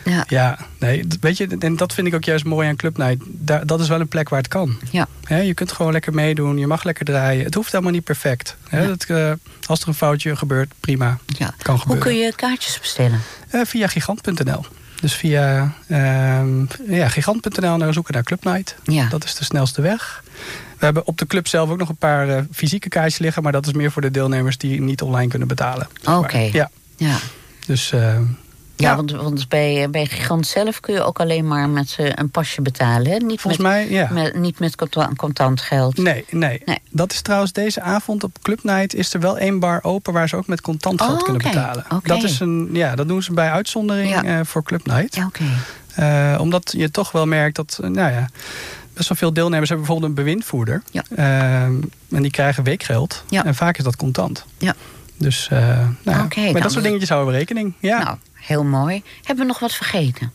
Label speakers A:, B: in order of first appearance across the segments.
A: Ja, nee, weet je, en dat vind ik ook juist mooi aan Club Night. Dat is wel een plek waar het kan.
B: Ja.
A: Je kunt gewoon lekker meedoen, je mag lekker draaien. Het hoeft helemaal niet perfect. Als er een foutje gebeurt, prima.
B: Ja.
A: Kan gebeuren.
B: Hoe kun je kaartjes bestellen?
A: Via gigant.nl. Dus via gigant.nl zoeken naar Club Night.
B: Ja.
A: Dat is de snelste weg. We hebben op de club zelf ook nog een paar fysieke kaartjes liggen. Maar dat is meer voor de deelnemers die niet online kunnen betalen.
B: Oké.
A: Ja. Dus...
B: want bij Gigant zelf kun je ook alleen maar met een pasje betalen. Hè? Niet met contant geld.
A: Nee. Dat is trouwens deze avond op Club Night is er wel 1 bar open waar ze ook met contant geld kunnen betalen.
B: Okay.
A: Dat doen ze bij uitzondering voor Club Night.
B: Ja,
A: omdat je toch wel merkt dat best wel veel deelnemers hebben bijvoorbeeld een bewindvoerder.
B: Ja.
A: En die krijgen weekgeld.
B: Ja.
A: En vaak is dat contant.
B: Ja.
A: Dus met dat soort dingetjes houden we rekening. Ja.
B: Nou, heel mooi. Hebben we nog wat vergeten?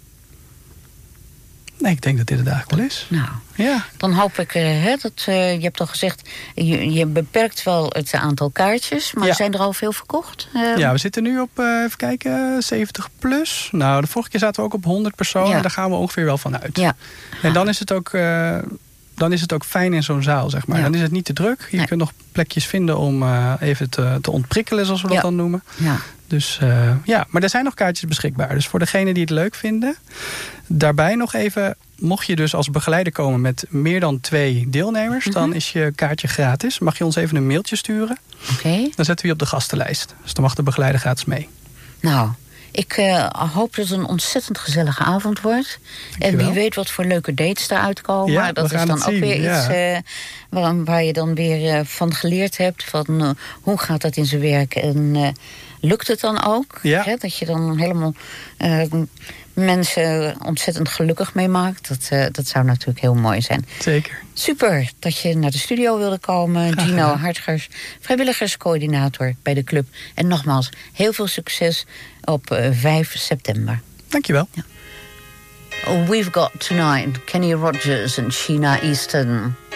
A: Nee, ik denk dat dit het eigenlijk wel is.
B: Nou, dan hoop ik dat... je hebt al gezegd, je beperkt wel het aantal kaartjes. Maar zijn er al veel verkocht?
A: Ja, we zitten nu op, even kijken, 70 plus. Nou, de vorige keer zaten we ook op 100 personen. Ja. Daar gaan we ongeveer wel van uit. Ja. En dan is het ook... Dan is het ook fijn in zo'n zaal, zeg maar. Ja. Dan is het niet te druk. Je kunt nog plekjes vinden om even te ontprikkelen, zoals we dat dan noemen. Ja. Dus maar er zijn nog kaartjes beschikbaar. Dus voor degenen die het leuk vinden. Daarbij nog even, mocht je dus als begeleider komen met meer dan 2 deelnemers, dan is je kaartje gratis. Mag je ons even een mailtje sturen. Dan zetten we je op de gastenlijst. Dus dan mag de begeleider gratis mee.
B: Nou, ik hoop dat het een ontzettend gezellige avond wordt.
A: Dankjewel.
B: En wie weet wat voor leuke dates eruit komen.
A: Ja,
B: dat is dan ook weer iets waar je dan weer van geleerd hebt. Van hoe gaat dat in zijn werk en lukt het dan ook?
A: Ja.
B: Hè, dat je dan helemaal mensen ontzettend gelukkig mee maakt. Dat zou natuurlijk heel mooi zijn.
A: Zeker.
B: Super dat je naar de studio wilde komen. Gino Hartgers, vrijwilligerscoördinator bij de club. En nogmaals, heel veel succes op 5 september.
A: Dankjewel.
B: Ja. We've got tonight Kenny Rogers en Sheena Easton.